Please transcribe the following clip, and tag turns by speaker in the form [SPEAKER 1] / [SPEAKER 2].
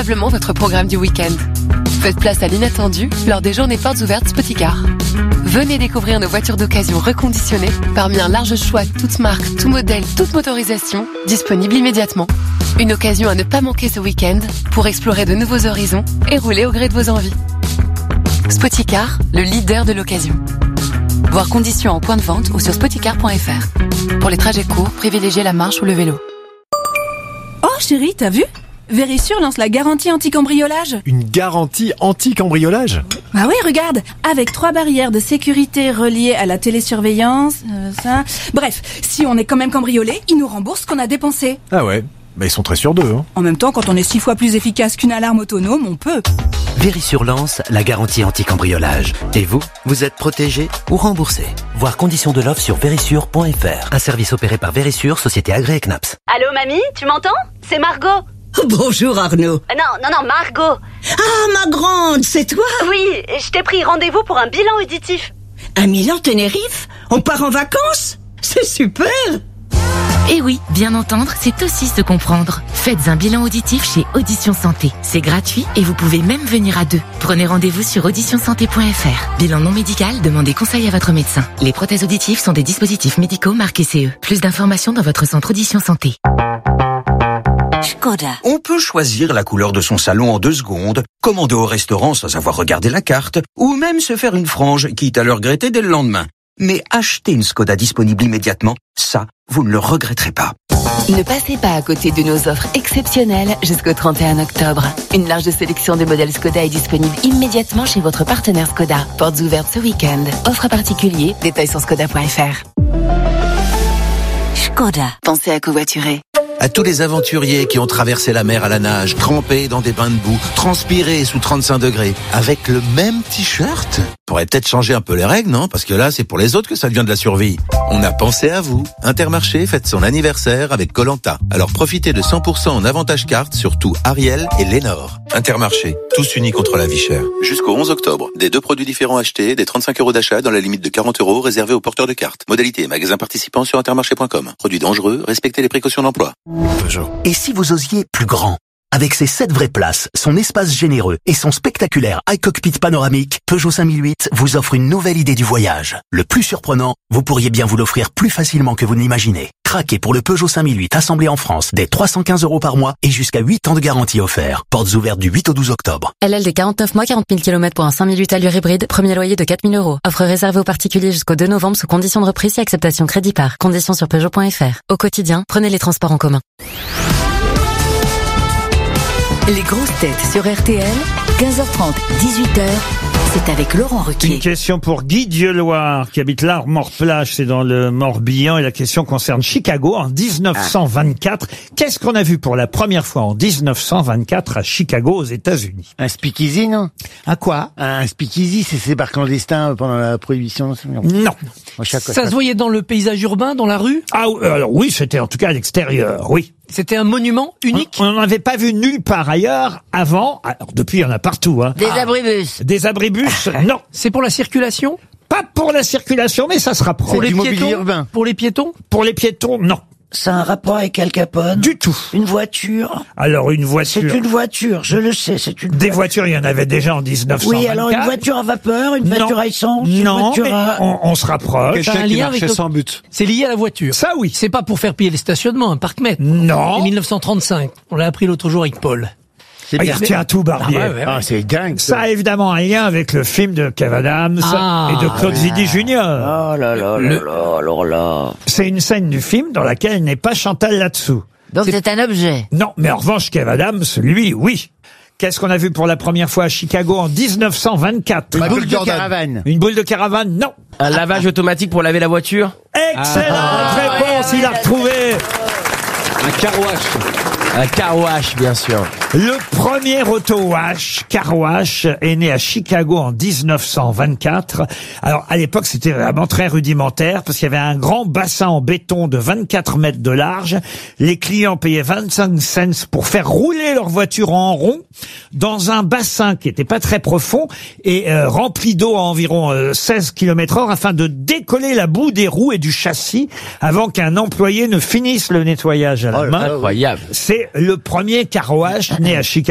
[SPEAKER 1] Votre programme du week-end. Faites place à l'inattendu lors des journées portes ouvertes Spoticar. Venez découvrir nos voitures d'occasion reconditionnées parmi un large choix, toutes marques, tout modèle, toute motorisation, disponibles immédiatement. Une occasion à ne pas manquer ce week-end pour explorer de nouveaux horizons et rouler au gré de vos envies. Spoticar, le leader de l'occasion. Voir conditions en point de vente ou sur spoticar.fr. Pour les trajets courts, privilégiez la marche ou le vélo.
[SPEAKER 2] Oh chérie, t'as vu ? Verisure lance la garantie anti-cambriolage.
[SPEAKER 3] Une garantie anti-cambriolage ?
[SPEAKER 2] Bah oui, regarde, avec 3 barrières de sécurité reliées à la télésurveillance, ça... Bref, si on est quand même cambriolé, ils nous remboursent ce qu'on a dépensé.
[SPEAKER 3] Ah ouais, bah ils sont très sûrs d'eux. Hein.
[SPEAKER 2] En même temps, quand on est 6 fois plus efficace qu'une alarme autonome, on peut.
[SPEAKER 4] Verisure lance la garantie anti-cambriolage. Et vous, vous êtes protégé ou remboursé. Voir conditions de l'offre sur verisure.fr. Un service opéré par Verisure, société agréée CNAPS.
[SPEAKER 5] Allô mamie, tu m'entends ? C'est Margot.
[SPEAKER 6] Bonjour Arnaud.
[SPEAKER 5] Non, Margot.
[SPEAKER 6] Ah, ma grande, c'est toi ?
[SPEAKER 5] Oui, je t'ai pris rendez-vous pour un bilan auditif.
[SPEAKER 6] À Milan, Tenerife ? On part en vacances ? C'est super !
[SPEAKER 7] Et oui, bien entendre, c'est aussi se comprendre. Faites un bilan auditif chez Audition Santé. C'est gratuit et vous pouvez même venir à 2. Prenez rendez-vous sur auditionsanté.fr. Bilan non médical, demandez conseil à votre médecin. Les prothèses auditives sont des dispositifs médicaux marqués CE. Plus d'informations dans votre centre Audition Santé.
[SPEAKER 6] Skoda.
[SPEAKER 8] On peut choisir la couleur de son salon en 2 secondes, commander au restaurant sans avoir regardé la carte, ou même se faire une frange, quitte à le regretter dès le lendemain. Mais acheter une Skoda disponible immédiatement, ça, vous ne le regretterez pas.
[SPEAKER 1] Ne passez pas à côté de nos offres exceptionnelles jusqu'au 31 octobre. Une large sélection de modèles Skoda est disponible immédiatement chez votre partenaire Skoda. Portes ouvertes ce week-end. Offre à particulier, détails sur skoda.fr.
[SPEAKER 6] Skoda.
[SPEAKER 1] Pensez à covoiturer.
[SPEAKER 9] À tous les aventuriers qui ont traversé la mer à la nage, trempés dans des bains de boue, transpirés sous 35 degrés, avec le même t-shirt. Pourrait peut-être changer un peu les règles, non ? Parce que là, c'est pour les autres que ça devient de la survie. On a pensé à vous. Intermarché fête son anniversaire avec Koh-Lanta. Alors profitez de 100% en avantage carte sur tout Ariel et Lénore. Intermarché, tous unis contre la vie chère. Jusqu'au 11 octobre, des 2 produits différents achetés, des 35 € d'achat dans la limite de 40 € réservés aux porteurs de cartes. Modalité et magasins participants sur intermarché.com. Produits dangereux, respectez les précautions d'emploi.
[SPEAKER 3] Peugeot.
[SPEAKER 4] Et si vous osiez plus grand ? Avec ses 7 vraies places, son espace généreux et son spectaculaire iCockpit panoramique, Peugeot 5008 vous offre une nouvelle idée du voyage. Le plus surprenant, vous pourriez bien vous l'offrir plus facilement que vous ne l'imaginez. Craquez pour le Peugeot 5008 assemblé en France dès 315 € par mois et jusqu'à 8 ans de garantie offert. Portes ouvertes du 8 au 12 octobre.
[SPEAKER 10] LLD 49 mois, 40 000 km pour un 5008 allure hybride. Premier loyer de 4 000 €. Offre réservée aux particuliers jusqu'au 2 novembre sous conditions de reprise et acceptation crédit par. Conditions sur Peugeot.fr. Au quotidien, prenez les transports en commun.
[SPEAKER 11] Les grosses têtes sur RTL, 15h30, 18h, c'est avec Laurent Ruquier.
[SPEAKER 12] Une question pour Guy Dieuloir, qui habite l'Armor-Plage, c'est dans le Morbihan, et la question concerne Chicago en 1924. Qu'est-ce qu'on a vu pour la première fois en 1924 à Chicago, aux États-Unis?
[SPEAKER 13] Un speakeasy, non?
[SPEAKER 12] Un quoi?
[SPEAKER 13] Un speakeasy, c'est ces bars clandestins pendant la prohibition?
[SPEAKER 12] Non.
[SPEAKER 14] Ça se voyait dans le paysage urbain, dans la rue?
[SPEAKER 12] Ah, alors oui, c'était en tout cas à l'extérieur, oui.
[SPEAKER 14] C'était un monument unique?
[SPEAKER 12] On n'en avait pas vu nulle part ailleurs avant. Alors depuis, il y en a partout. Hein.
[SPEAKER 11] Des abribus.
[SPEAKER 12] Des abribus, non.
[SPEAKER 14] C'est pour la circulation?
[SPEAKER 12] Pas pour la circulation, mais ça se rapproche.
[SPEAKER 14] Pour les
[SPEAKER 13] mobilier
[SPEAKER 14] piétons?
[SPEAKER 13] urbain.
[SPEAKER 14] Pour les piétons?
[SPEAKER 12] Pour les piétons, non.
[SPEAKER 6] Ça a un rapport avec Al Capone?
[SPEAKER 12] Du tout.
[SPEAKER 6] Une voiture?
[SPEAKER 12] Alors une voiture...
[SPEAKER 6] C'est une voiture, je le sais, c'est une
[SPEAKER 12] Des voitures, il y en avait déjà en 1924.
[SPEAKER 6] Oui, alors une voiture à vapeur, une voiture à essence, une
[SPEAKER 12] non,
[SPEAKER 6] voiture
[SPEAKER 12] mais
[SPEAKER 6] à...
[SPEAKER 12] on se rapproche.
[SPEAKER 14] Quelqu'un qui marchait sans but. C'est lié à la voiture.
[SPEAKER 12] Ça, oui.
[SPEAKER 14] C'est pas pour faire payer les stationnements, un parc-mètre.
[SPEAKER 12] Non.
[SPEAKER 14] C'est 1935. On l'a appris l'autre jour avec Paul.
[SPEAKER 12] Ah, il retient tout, Barbier.
[SPEAKER 14] Ah, ouais.
[SPEAKER 13] C'est dingue.
[SPEAKER 12] Ça a évidemment un lien avec le film de Kev Adams et de Claude Zidi Jr.
[SPEAKER 6] Oh là là là là, alors là...
[SPEAKER 12] C'est une scène du film dans laquelle n'est pas Chantal là-dessous.
[SPEAKER 11] Donc c'est un objet.
[SPEAKER 12] Non, mais en revanche, Kev Adams, lui, oui. Qu'est-ce qu'on a vu pour la première fois à Chicago en 1924?
[SPEAKER 13] Une boule de caravane.
[SPEAKER 12] Une boule de caravane, non.
[SPEAKER 15] Un lavage automatique pour laver la voiture?
[SPEAKER 12] Excellente réponse, il a retrouvé.
[SPEAKER 15] Un car wash. Un car wash, bien sûr.
[SPEAKER 12] Le premier auto-wash, car wash, est né à Chicago en 1924. Alors, à l'époque, c'était vraiment très rudimentaire parce qu'il y avait un grand bassin en béton de 24 mètres de large. Les clients payaient 25 cents pour faire rouler leur voiture en rond dans un bassin qui était pas très profond et rempli d'eau à environ 16 km/h afin de décoller la boue des roues et du châssis avant qu'un employé ne finisse le nettoyage à la main.
[SPEAKER 15] Incroyable.
[SPEAKER 12] C'est le premier car wash né à Chicago.